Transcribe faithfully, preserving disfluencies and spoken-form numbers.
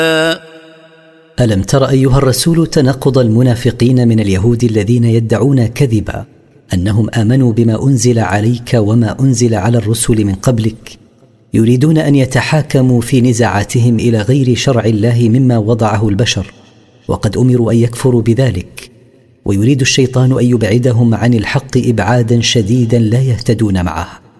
ألم تر أيها الرسول تنقض المنافقين من اليهود الذين يدعون كذبا أنهم آمنوا بما أنزل عليك وما أنزل على الرسل من قبلك، يريدون أن يتحاكموا في نزاعاتهم إلى غير شرع الله مما وضعه البشر، وقد أمروا أن يكفروا بذلك، ويريد الشيطان أن يبعدهم عن الحق إبعادا شديدا لا يهتدون معه.